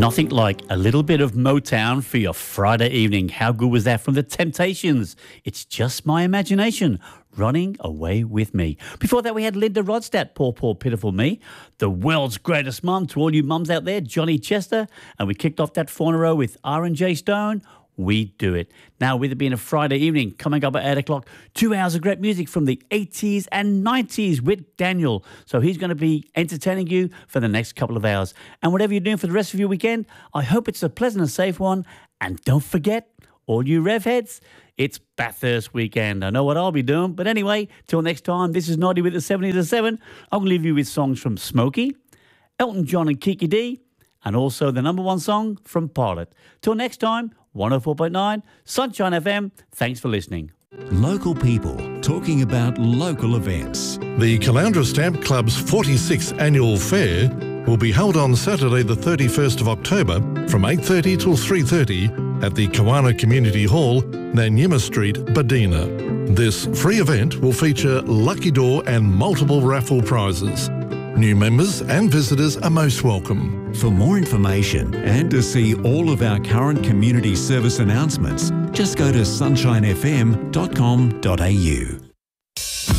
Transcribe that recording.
Nothing like a little bit of Motown for your Friday evening. How good was that from the Temptations? It's just my imagination running away with me. Before that, we had Linda Ronstadt, Poor, Poor, Pitiful Me. The world's greatest mum, to all you mums out there, Johnny Chester. And we kicked off that 4 in a row with R&J Stone. We do it. Now, with it being a Friday evening, coming up at 8 o'clock, 2 hours of great music from the 80s and 90s with Daniel. So he's going to be entertaining you for the next couple of hours. And whatever you're doing for the rest of your weekend, I hope it's a pleasant and safe one. And don't forget, all you rev heads, it's Bathurst weekend. I know what I'll be doing. But anyway, till next time, this is Noddy with the 70 to 7. I'm going to leave you with songs from Smokey, Elton John and Kiki D, and also the number one song from Pilot. Till next time, 104.9 Sunshine FM. Thanks for listening. Local people talking about local events. The Caloundra Stamp Club's 46th Annual Fair will be held on Saturday the 31st of October from 8:30 till 3:30 at the Kawana Community Hall, Nanyima Street, Badina. This free event will feature lucky draw and multiple raffle prizes. New members and visitors are most welcome. For more information and to see all of our current community service announcements, just go to sunshinefm.com.au.